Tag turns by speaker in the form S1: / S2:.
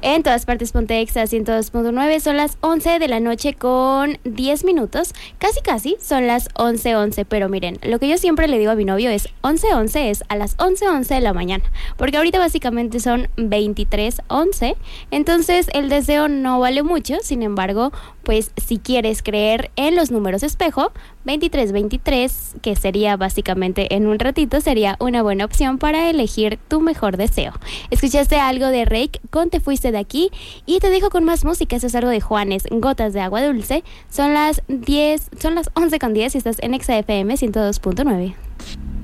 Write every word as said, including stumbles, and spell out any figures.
S1: En todas partes, Ponte Exa ciento dos punto nueve. Son las once de la noche con diez minutos. Casi, casi son las once once. Pero miren, lo que yo siempre le digo a mi novio es once once es a las once once de la mañana. Porque ahorita básicamente son veintitrés once. Entonces el deseo no vale mucho. Sin embargo, pues si quieres creer en los números espejo, veintitrés veintitrés, que sería básicamente en un ratito, sería una buena opción para elegir tu mejor deseo. Escuchaste algo de Rake con Te Fuiste de Aquí y te dejo con más música. Eso es algo de Juanes, Gotas de Agua Dulce. Son las diez, son las once con diez y estás en Exa F M ciento dos punto nueve.